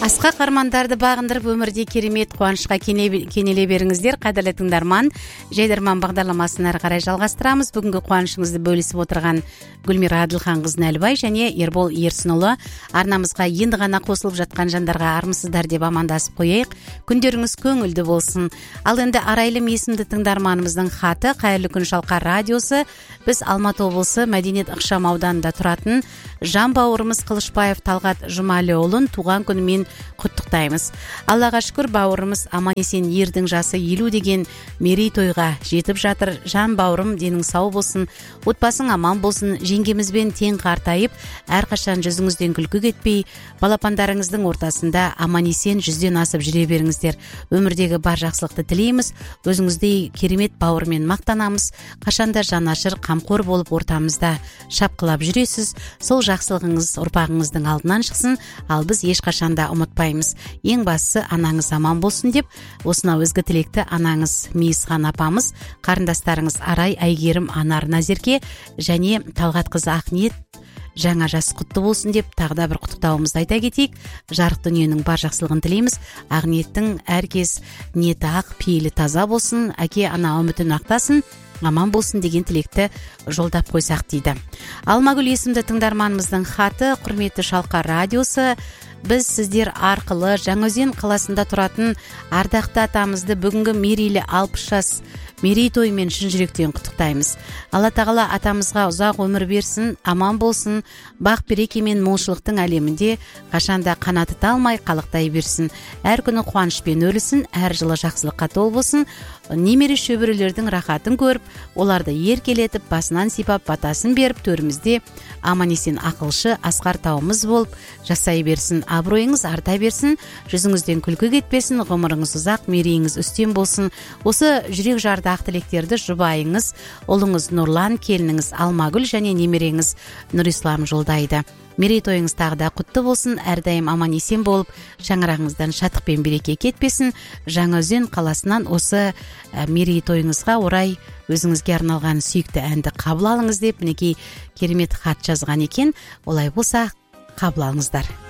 Асқақ армандарды бағындырып өмірде керемет қуанышқа кенеле беріңіздер. Қадірлі тыңдарман, Жайдарман бағдарламасын әрі қарай жалғастырамыз. Бүгінгі қуанышыңызды бөлісіп отырған Гүлмира Әділханқызы Нәлібай және Ербол Ерсінұлы. Арнамызға енді ғана қосылып жатқан жандарға армысыздар деп амандасып қояйық. Күндеріңіз көңілді болсын. Ал енді Арайлым есімді тыңдарманымыздың хаты. Қайырлы күн Шалқар радиосы. Біз Алматы облысы Мәдениет ықшам ауданында тұратын жан бауырымыз Қылышбаев Талғат Жұмалыұлын туған күнімен құттықтаймыз. Аллаға шүкір, бауырымыз аман-есен, ердің жасы 50 деген мерейтойға жетіп жатыр. Жан бауырым, денің сау болсын, отбасың аман болсын, жеңгемізбен тең қартайып, әрқашан жүзіңізден күлкі кетпей, балапандарыңыздың ортасында аман-есен жүзден асып жүре беріңіздер. Өмірдегі бар жақсылықты тілейміз. Өзіңіздей керемет бауырмен мақтанамыз. Қашанда жанашыр, қамқор болып ортамызда шапқылап жүресіз. Сол жақсылығыңыз ұрпағыңыздың алдынан шықсын, ал біз ешқашанда ұмытпаймыз. Ең бастысы анаңыз аман болсын деп, осынау ізгі тілекті анаңыз Мейісхан апамыз, қарындастарыңыз Арай, Айгерім, Анар, Назерке және Талғат қызы Ақниет жаңа жас құтты болсын деп тағы да бір құттықтауымызды айта кетейік. Жарық дүниенің бар жақсылығын тілейміз. Ақниеттің әркез ниеті ақ, пейілі таза болсын, әке ана үмітін ақтасын, аман болсын деген тілекті жолдап қойсақ дейді. Алмагүл есімді тыңдарманымыздың хаты. Құрметті Шалқар радиосы, біз сіздер арқылы Жаңаөзен қаласында тұратын ардақты атамызды бүгінгі мерейлі 60 жас мерейтоймен шын жүректен құттықтаймыз. Алла тағала атамызға ұзақ өмір берсін, аман болсын, бақ береке мен молшылықтың әлемінде қашанда қанаты талмай қалықтай берсін. Әр күні қуанышпен өлісін, әр жылы жақсылыққа тол болсын. Немере шөберелердің рахатын көріп, оларды еркелетіп, басынан сипап, батасын беріп, төрімізде аман-есен ақылшы, асқар тауымыз болып жасай берсін. Абыройыңыз арта берсін, жүзіңізден күлкі кетпесін, ғұмырыңыз ұзақ, мерейіңіз үстем болсын. Осы жүрек жарды ақ тілектерді жұбайыңыз, ұлыңыз Нұрлан, келініңіз Алмагүл және немереңіз Нұрислам жолдайды. Мерейтойыңыз тағы да құтты болсын, әрдайым аман-есен болып, шаңырағыңыздан шаттық пен береке кетпесін. Жаңаөзен қаласынан осы мерейтойыңызға орай өзіңізге арналған сүйікті әнді қабыл алыңыз деп мінекей керемет хат жазған екен. Олай болса, қабыл алыңыздар.